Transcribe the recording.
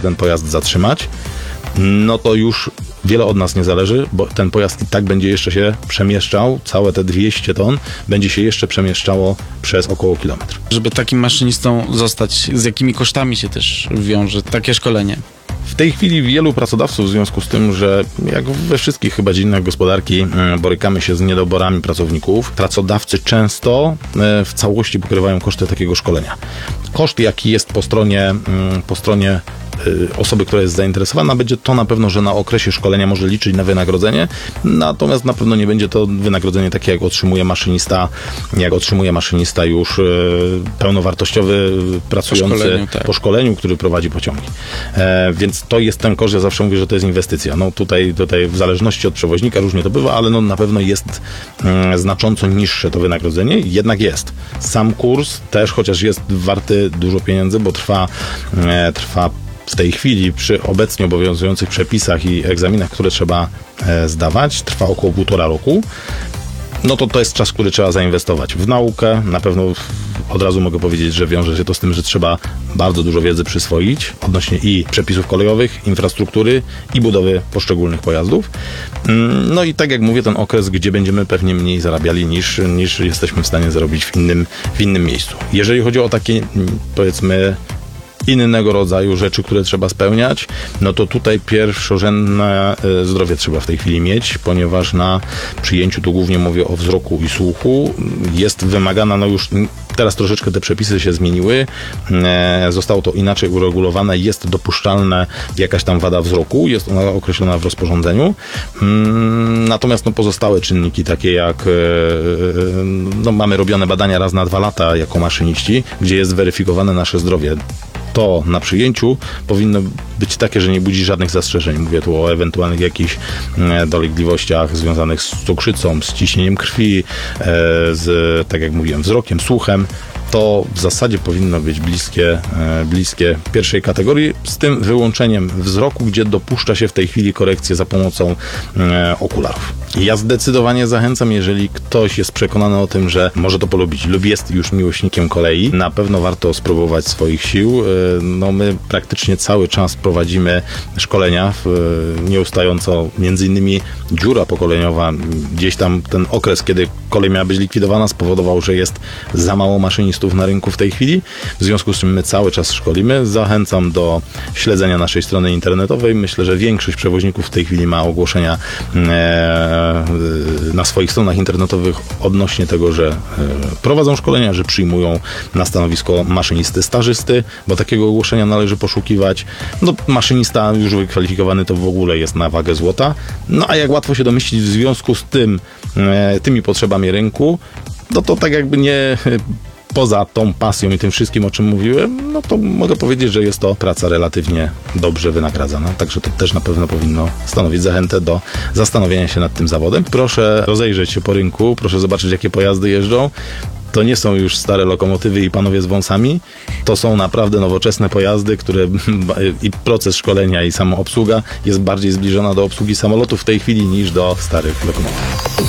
ten pojazd zatrzymać, no to już wiele od nas nie zależy, bo ten pojazd i tak będzie jeszcze się przemieszczał, całe te 200 ton będzie się jeszcze przemieszczało przez około kilometr. Żeby takim maszynistą zostać, z jakimi kosztami się też wiąże takie szkolenie? W tej chwili wielu pracodawców w związku z tym, że jak we wszystkich chyba dziedzinach gospodarki borykamy się z niedoborami pracowników, pracodawcy często w całości pokrywają koszty takiego szkolenia. Koszt, jaki jest po stronie osoby, która jest zainteresowana, będzie to na pewno, że na okresie szkolenia może liczyć na wynagrodzenie, natomiast na pewno nie będzie to wynagrodzenie takie, jak otrzymuje maszynista już pełnowartościowy, pracujący po szkoleniu, który prowadzi pociągi. Więc to jest ten koszt, ja zawsze mówię, że to jest inwestycja. No tutaj w zależności od przewoźnika różnie to bywa, ale no na pewno jest znacząco niższe to wynagrodzenie, jednak jest. Sam kurs też, chociaż jest warty dużo pieniędzy, bo trwa w tej chwili przy obecnie obowiązujących przepisach i egzaminach, które trzeba zdawać, trwa około 1,5 roku. No to jest czas, który trzeba zainwestować w naukę. Na pewno od razu mogę powiedzieć, że wiąże się to z tym, że trzeba bardzo dużo wiedzy przyswoić odnośnie i przepisów kolejowych, infrastruktury i budowy poszczególnych pojazdów. No i tak jak mówię, ten okres, gdzie będziemy pewnie mniej zarabiali niż jesteśmy w stanie zarobić w innym miejscu. Jeżeli chodzi o takie, powiedzmy, innego rodzaju rzeczy, które trzeba spełniać, no to tutaj pierwszorzędne zdrowie trzeba w tej chwili mieć, ponieważ na przyjęciu, tu głównie mówię o wzroku i słuchu, jest wymagana, no już teraz troszeczkę te przepisy się zmieniły, zostało to inaczej uregulowane, jest dopuszczalna jakaś tam wada wzroku, jest ona określona w rozporządzeniu, natomiast no pozostałe czynniki, takie jak no mamy robione badania raz na 2 lata jako maszyniści, gdzie jest weryfikowane nasze zdrowie. To na przyjęciu powinno być takie, że nie budzi żadnych zastrzeżeń. Mówię tu o ewentualnych jakichś dolegliwościach związanych z cukrzycą, z ciśnieniem krwi, tak jak mówiłem, wzrokiem, słuchem. To w zasadzie powinno być bliskie pierwszej kategorii, z tym wyłączeniem wzroku, gdzie dopuszcza się w tej chwili korekcję za pomocą okularów. Ja zdecydowanie zachęcam, jeżeli ktoś jest przekonany o tym, że może to polubić lub jest już miłośnikiem kolei, na pewno warto spróbować swoich sił. No my praktycznie cały czas prowadzimy szkolenia, nieustająco, między innymi dziura pokoleniowa, gdzieś tam ten okres, kiedy kolej miała być likwidowana, spowodował, że jest za mało maszynistów na rynku w tej chwili, w związku z czym my cały czas szkolimy. Zachęcam do śledzenia naszej strony internetowej. Myślę, że większość przewoźników w tej chwili ma ogłoszenia na swoich stronach internetowych odnośnie tego, że prowadzą szkolenia, że przyjmują na stanowisko maszynisty stażysty, bo takiego ogłoszenia należy poszukiwać. No, maszynista już wykwalifikowany to w ogóle jest na wagę złota. No a jak łatwo się domyślić, w związku z tymi potrzebami rynku, no to tak jakby nie poza tą pasją i tym wszystkim, o czym mówiłem, no to mogę powiedzieć, że jest to praca relatywnie dobrze wynagradzana. Także to też na pewno powinno stanowić zachętę do zastanowienia się nad tym zawodem. Proszę rozejrzeć się po rynku, proszę zobaczyć, jakie pojazdy jeżdżą. To nie są już stare lokomotywy i panowie z wąsami. To są naprawdę nowoczesne pojazdy, które i proces szkolenia i sama obsługa jest bardziej zbliżona do obsługi samolotów w tej chwili niż do starych lokomotyw.